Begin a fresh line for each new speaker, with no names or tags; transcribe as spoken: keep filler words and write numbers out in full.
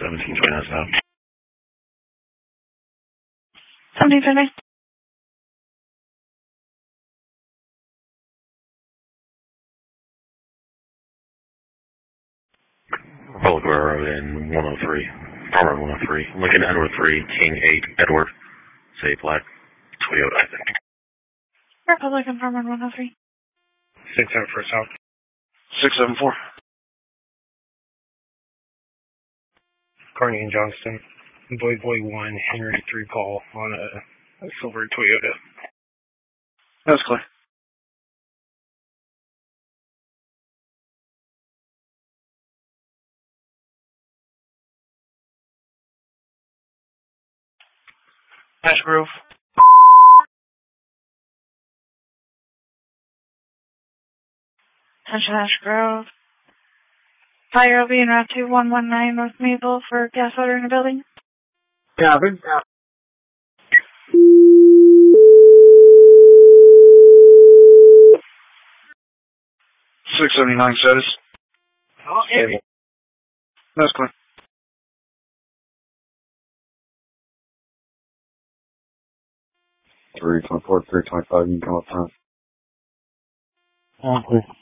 seventeen twenty-nine south.
seventeen twenty-nine.
Republic Railroad in one oh three. Farmer one oh three. Lincoln Edward three, King eight, Edward. Say black Toyota, I think.
Republic and Farmer one oh three.
six seven four south.
six seven four.
Carney and Johnston. Boy Boy one, Henry three call on a, a silver Toyota.
That's clear.
Ash Grove.
Attention Ash Grove. Fire will be in Route two one one nine North Maple for gas odor in the building.
Yeah, good. Yeah.
six seventy-nine status.
Okay.
That's clear. three twenty-four, three twenty-five, you can come up front.
Okay.